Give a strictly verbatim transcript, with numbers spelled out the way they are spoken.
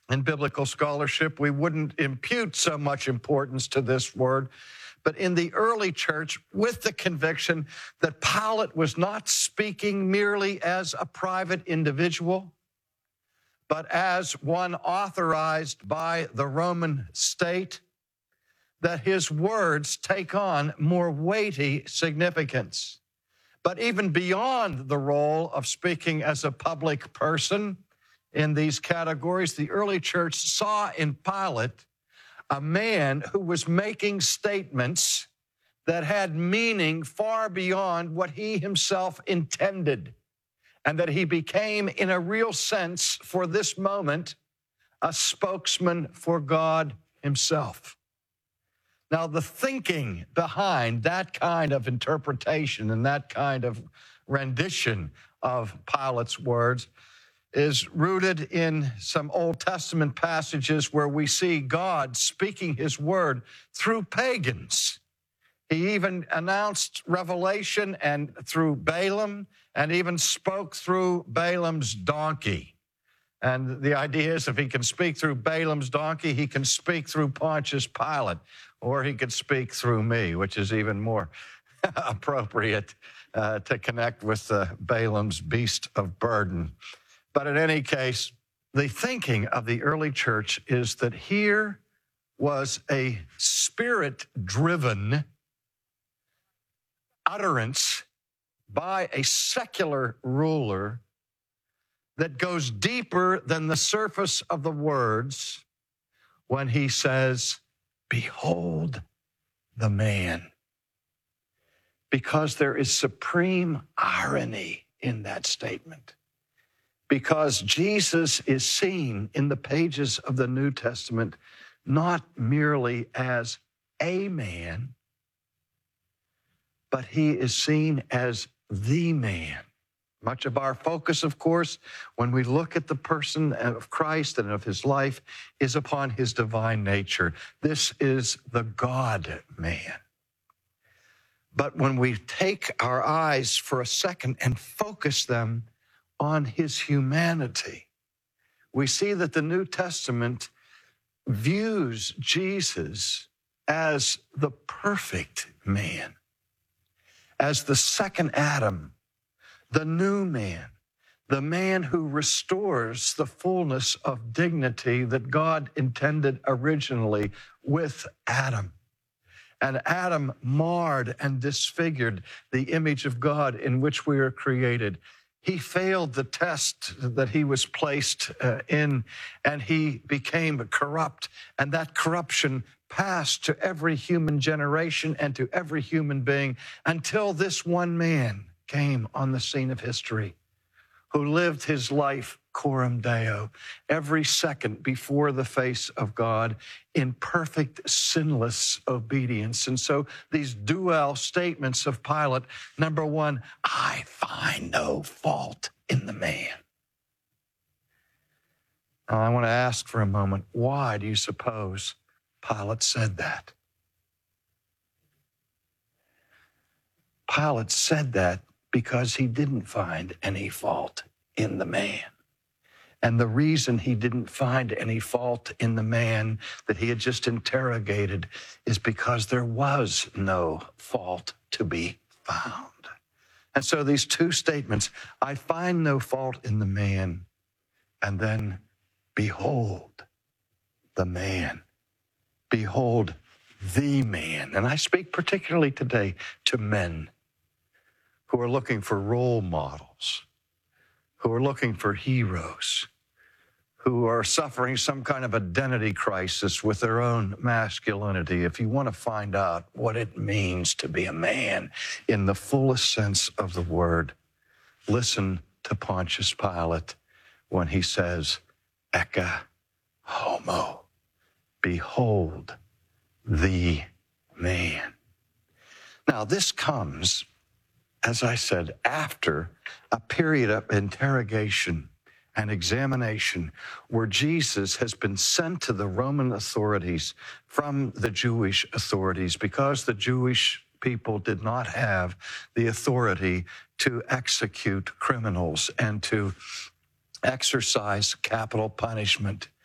In biblical scholarship, we wouldn't impute so much importance to this word, but in the early church, with the conviction that Pilate was not speaking merely as a private individual, but as one authorized by the Roman state, that his words take on more weighty significance. But even beyond the role of speaking as a public person in these categories, the early church saw in Pilate a man who was making statements that had meaning far beyond what he himself intended, and that he became, in a real sense, for this moment, a spokesman for God himself. Now, the thinking behind that kind of interpretation and that kind of rendition of Pilate's words is rooted in some Old Testament passages where we see God speaking his word through pagans. He even announced revelation and through Balaam, and even spoke through Balaam's donkey. And the idea is if he can speak through Balaam's donkey, he can speak through Pontius Pilate, or he could speak through me, which is even more appropriate uh, to connect with uh, Balaam's beast of burden. But in any case, the thinking of the early church is that here was a spirit-driven utterance by a secular ruler that goes deeper than the surface of the words when he says, "Behold the man." Because there is supreme irony in that statement. Because Jesus is seen in the pages of the New Testament not merely as a man, but he is seen as the man. Much of our focus, of course, when we look at the person of Christ and of his life, is upon his divine nature. This is the God-man. But when we take our eyes for a second and focus them on his humanity, we see that the New Testament views Jesus as the perfect man, as the second Adam, the new man, the man who restores the fullness of dignity that God intended originally with Adam. And Adam marred and disfigured the image of God in which we are created. He failed the test that he was placed uh, in, and he became corrupt. And that corruption passed to every human generation and to every human being until this one man came on the scene of history, who lived his life coram Deo, every second before the face of God in perfect, sinless obedience. And so these dual statements of Pilate, number one, I find no fault in the man. Now, I want to ask for a moment, why do you suppose Pilate said that? Pilate said that because he didn't find any fault in the man. And the reason he didn't find any fault in the man that he had just interrogated is because there was no fault to be found. And so these two statements, I find no fault in the man, and then behold the man. Behold the man. And I speak particularly today to men who are looking for role models, who are looking for heroes, who are suffering some kind of identity crisis with their own masculinity. If you want to find out what it means to be a man in the fullest sense of the word, listen to Pontius Pilate when he says, Ecce homo, behold the man. Now, this comes, as I said, after a period of interrogation and examination where Jesus has been sent to the Roman authorities from the Jewish authorities because the Jewish people did not have the authority to execute criminals and to exercise capital punishment.